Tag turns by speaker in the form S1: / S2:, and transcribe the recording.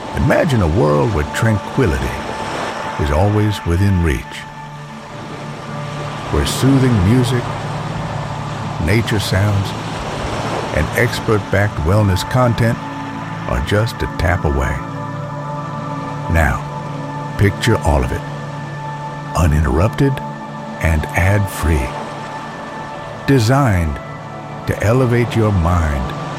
S1: Imagine a world where tranquility is always within reach, where soothing music, nature sounds, and expert-backed wellness content are just a tap away. Now, picture all of it, uninterrupted and ad-free. Designed to elevate your mind